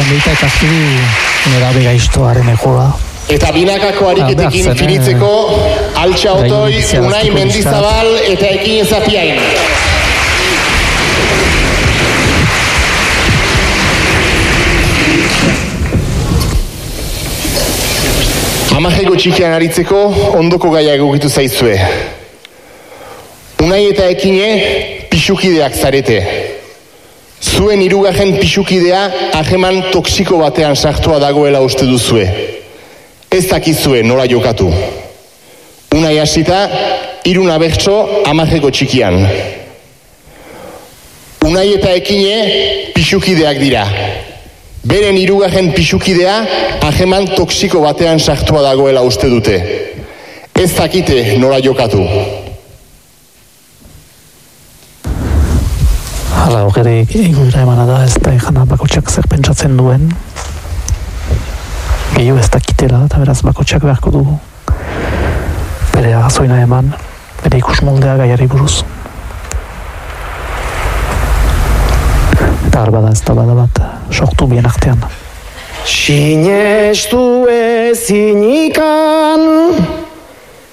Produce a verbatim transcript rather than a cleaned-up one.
beita ikastu nera begaiztoaren egoa. Eta binakako ariketekin finitzeko Altxa Otoi, Unai Mendizabal eta Ekin Zapiain. Amajeko txikian aritzeko ondoko gaia egokitu zaizue. Unai eta Ekine pixukideak zarete. Zuen hirugarren pixukidea hageman toksiko batean sartua dagoela uste duzue. Ez dakizue nola jokatu. Unai hasita, hirun abertso amajeko txikian. Unai eta Ekine pixukideak dira. Beren hirugarren pixukidea hageman toksiko batean sartua dagoela uste dute. Ez dakite nola jokatu. Hala, hogere igura emana da, ez da egana bakotxak zer pentsatzen duen. Gehiago ez dakitela, eta beraz bakotxak beharko dugu. Bere agazoina eman, bere ikus moldea gaiari buruz. Eta arbada ez da bada bat, sortu bien artean. Sinestu ezinikan